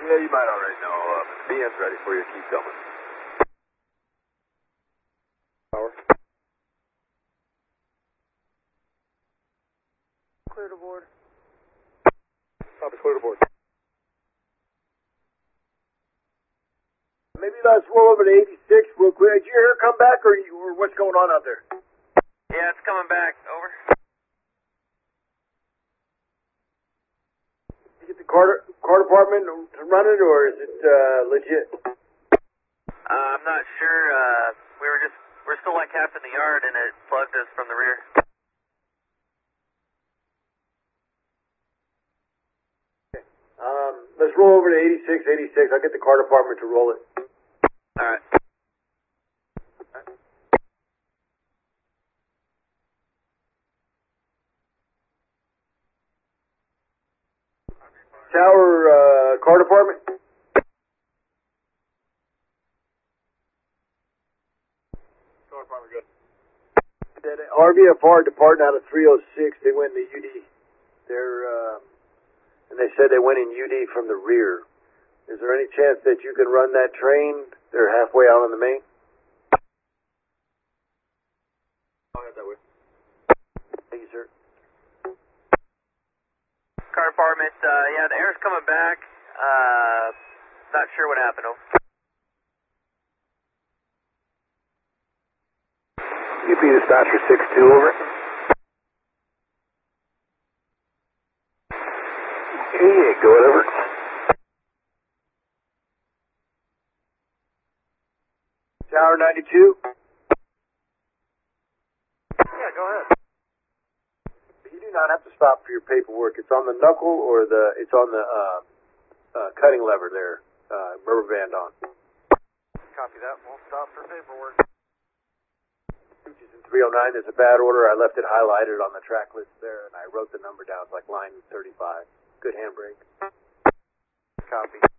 Yeah, you might already know. BM's ready for you. Keep coming. Power. Clear to board. Copy, clear to board. Maybe let's roll over to 86 real quick. Did you hear her come back, or what's going on out there? Yeah, it's coming back. Over. Did you get the car department running, or is it legit? I'm not sure. We're still like half in the yard, and it plugged us from the rear. Let's roll over to 86. I'll get the car department to roll it. All right. Tower, car department? Car department, good. That RVFR departing out of 306, they went to UD. And they said they went in UD from the rear. Is there any chance that you can run that train? They're halfway out on the main. I'll head that way. Thank you, sir. Car department. Yeah, the air's coming back. Not sure what happened. Over. UP dispatcher 6-2, over. Yeah, go it over. Tower 92? Yeah, go ahead. You do not have to stop for your paperwork. It's on the knuckle or it's on the cutting lever there, rubber band on. Copy that. Won't stop for paperwork. 309, there's a bad order. I left it highlighted on the track list there, and I wrote the number down. It's like line 35. Good handbrake. Copy.